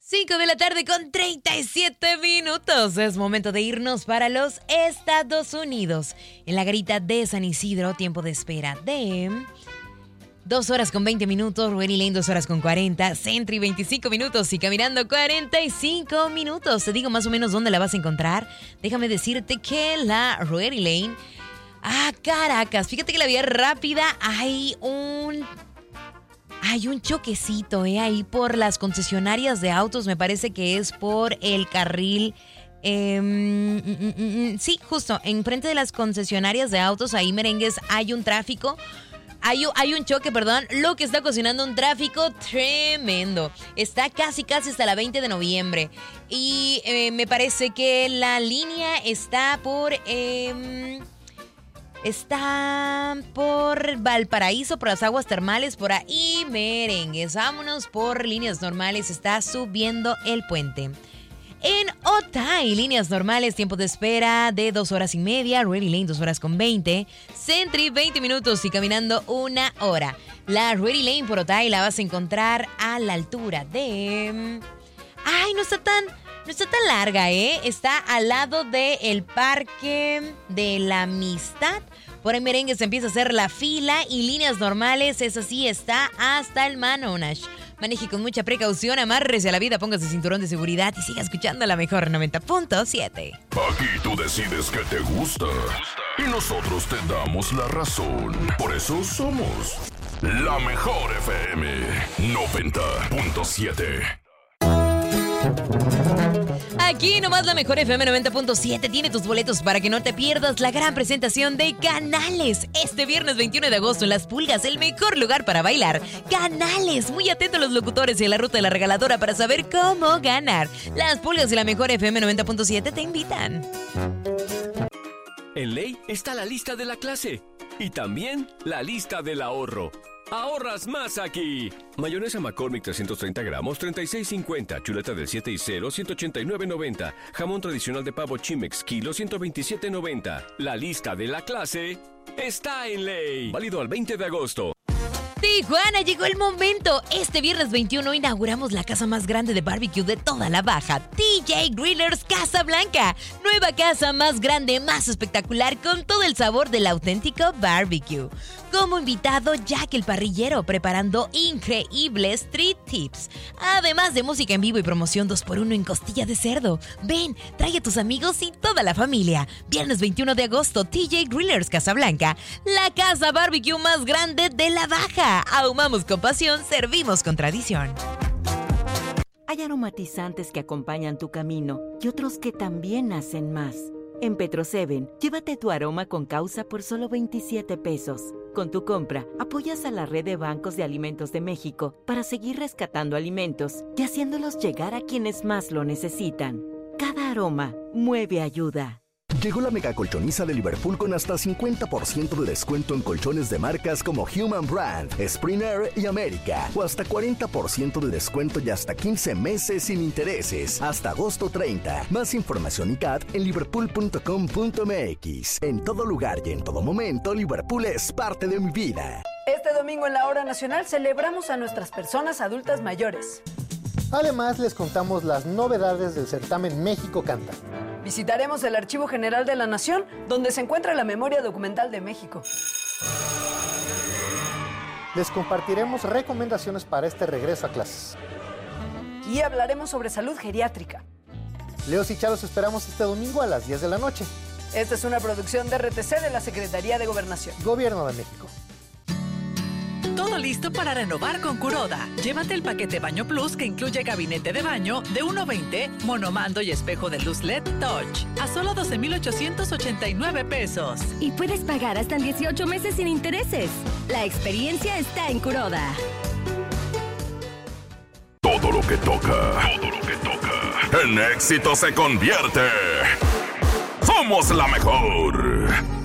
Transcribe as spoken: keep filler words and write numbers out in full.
cinco de la tarde con treinta y siete minutos. Es momento de irnos para los Estados Unidos. En la garita de San Isidro, tiempo de espera de dos horas con veinte minutos. Ready Lane, dos horas con cuarenta. Sentry, veinticinco minutos. Y caminando, cuarenta y cinco minutos. Te digo más o menos dónde la vas a encontrar. Déjame decirte que la Ready Lane... Ah, Caracas. Fíjate que la vía rápida hay un... Hay un choquecito, ¿eh? Ahí por las concesionarias de autos, me parece que es por el carril... Eh, mm, mm, mm, sí, justo, enfrente de las concesionarias de autos, ahí merengues, hay un tráfico. Hay, hay un choque, perdón, lo que está ocasionando un tráfico tremendo. Está casi, casi hasta la veinte de noviembre. Y eh, me parece que la línea está por... Eh, Está por Valparaíso, por las aguas termales, por ahí merengues. Vámonos por líneas normales, está subiendo el puente. En Otay, líneas normales, tiempo de espera de dos horas y media. Ready Lane, dos horas con veinte. Sentry, veinte minutos y caminando una hora. La Ready Lane por Otay la vas a encontrar a la altura de... Ay, no está tan... No está tan larga, ¿eh? Está al lado del Parque de la Amistad. Por ahí merengue se empieza a hacer la fila y líneas normales, eso sí, está hasta el Manonash. Maneje con mucha precaución, amárrese a la vida, póngase cinturón de seguridad y siga escuchando la mejor noventa punto siete. Aquí tú decides qué te gusta y nosotros te damos la razón. Por eso somos la mejor F M noventa punto siete. Aquí nomás la mejor F M noventa punto siete tiene tus boletos para que no te pierdas la gran presentación de Canales. Este viernes veintiuno de agosto en Las Pulgas, el mejor lugar para bailar. Canales, muy atentos a los locutores y a la ruta de la regaladora para saber cómo ganar. Las Pulgas y la mejor F M noventa punto siete te invitan. En Ley está la lista de la clase y también la lista del ahorro. ¡Ahorras más aquí! Mayonesa McCormick trescientos treinta gramos, treinta y seis cincuenta. Chuleta del siete y cero, ciento ochenta y nueve noventa. Jamón tradicional de pavo Chimex, kilo, ciento veintisiete noventa. La lista de la clase está en Ley. Válido al veinte de agosto. Tijuana, llegó el momento. Este viernes veintiuno inauguramos la casa más grande de barbecue de toda la Baja, T J Grillers Casablanca. Nueva casa más grande, más espectacular, con todo el sabor del auténtico barbecue. Como invitado, Jack el parrillero, preparando increíbles street tips. Además de música en vivo y promoción dos por uno en costilla de cerdo. Ven, trae a tus amigos y toda la familia. Viernes veintiuno de agosto, T J Grillers Casablanca, la casa barbecue más grande de la Baja. Ahumamos con pasión, servimos con tradición. Hay aromatizantes que acompañan tu camino y otros que también hacen más. En Petroseven, llévate tu aroma con causa por solo veintisiete pesos. Con tu compra, apoyas a la red de bancos de alimentos de México para seguir rescatando alimentos y haciéndolos llegar a quienes más lo necesitan. Cada aroma mueve ayuda. Llegó la mega colchoniza de Liverpool con hasta cincuenta por ciento de descuento en colchones de marcas como Human Brand, Springer y América. O hasta cuarenta por ciento de descuento y hasta quince meses sin intereses. Hasta agosto treinta. Más información y C A T en liverpool punto com punto m x. En todo lugar y en todo momento, Liverpool es parte de mi vida. Este domingo en la Hora Nacional celebramos a nuestras personas adultas mayores. Además, les contamos las novedades del certamen México Canta. Visitaremos el Archivo General de la Nación, donde se encuentra la memoria documental de México. Les compartiremos recomendaciones para este regreso a clases. Y hablaremos sobre salud geriátrica. Leos y Charos esperamos este domingo a las diez de la noche. Esta es una producción de R T C de la Secretaría de Gobernación. Gobierno de México. Todo listo para renovar con Kuroda. Llévate el paquete Baño Plus que incluye gabinete de baño de uno veinte, monomando y espejo de luz L E D Touch a solo doce mil ochocientos ochenta y nueve pesos. Y puedes pagar hasta en dieciocho meses sin intereses. La experiencia está en Kuroda. Todo lo que toca, todo lo que toca, en éxito se convierte. ¡Somos la mejor!